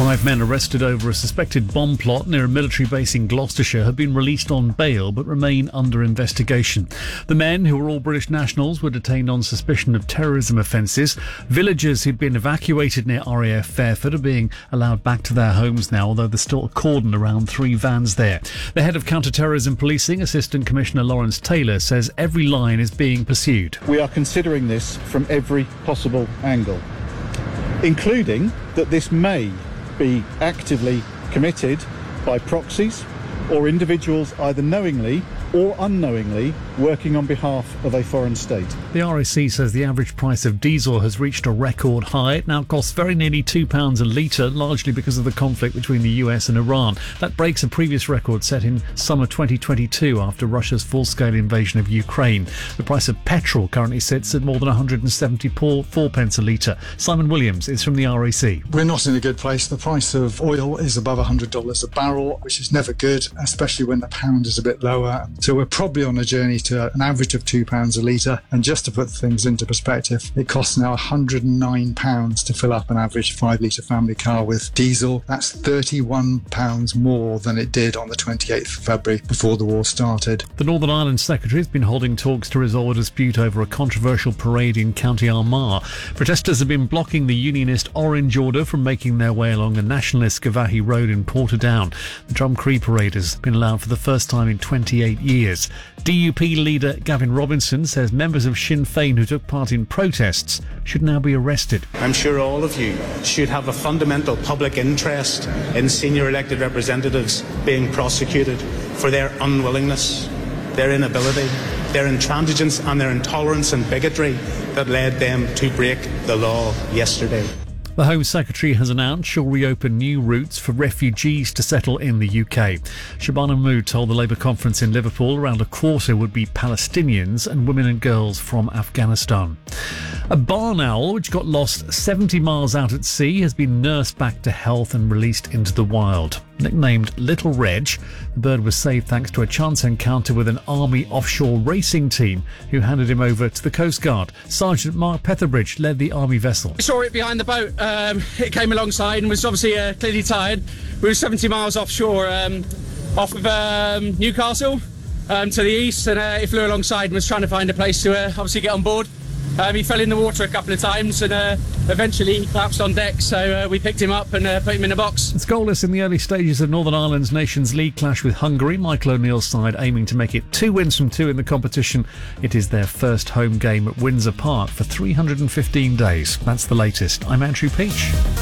5 men arrested over a suspected bomb plot near a military base in Gloucestershire have been released on bail but remain under investigation. The men, who are all British nationals, were detained on suspicion of terrorism offences. Villagers who'd been evacuated near RAF Fairford are being allowed back to their homes now, although there's still a cordon around 3 vans there. The head of counter-terrorism policing, Assistant Commissioner Lawrence Taylor, says every line is being pursued. We are considering this from every possible angle, including that this may be actively committed by proxies or individuals either knowingly or unknowingly working on behalf of a foreign state. The RAC says the average price of diesel has reached a record high. It now costs very nearly £2 a litre, largely because of the conflict between the US and Iran. That breaks a previous record set in summer 2022 after Russia's full-scale invasion of Ukraine. The price of petrol currently sits at more than 174 pence a litre. Simon Williams is from the RAC. We're not in a good place. The price of oil is above $100 a barrel, which is never good, especially when the pound is a bit lower. So we're probably on a journey to an average of £2 a litre. And just to put things into perspective, it costs now £109 to fill up an average 5-litre family car with diesel. That's £31 more than it did on the 28th of February before the war started. The Northern Ireland Secretary has been holding talks to resolve a dispute over a controversial parade in County Armagh. Protesters have been blocking the unionist Orange Order from making their way along the nationalist Gavahi Road in Portadown. The Drumcree parade has been allowed for the first time in 28 years. DUP leader Gavin Robinson says members of Sinn Féin who took part in protests should now be arrested. I'm sure all of you should have a fundamental public interest in senior elected representatives being prosecuted for their unwillingness, their inability, their intransigence and their intolerance and bigotry that led them to break the law yesterday. The Home Secretary has announced she'll reopen new routes for refugees to settle in the UK. Shabana Mahmood told the Labour conference in Liverpool around a quarter would be Palestinians and women and girls from Afghanistan. A barn owl, which got lost 70 miles out at sea, has been nursed back to health and released into the wild. Nicknamed Little Reg, the bird was saved thanks to a chance encounter with an Army offshore racing team who handed him over to the Coast Guard. Sergeant Mark Petherbridge led the Army vessel. We saw it behind the boat. It came alongside and was obviously clearly tired. We were 70 miles offshore, off of Newcastle to the east, and it flew alongside and was trying to find a place to obviously get on board. He fell in the water a couple of times and eventually he collapsed on deck, so we picked him up and put him in a box. It's goalless in the early stages of Northern Ireland's Nations League clash with Hungary. Michael O'Neill's side aiming to make it 2 wins from 2 in the competition. It is their first home game at Windsor Park for 315 days. That's the latest. I'm Andrew Peach.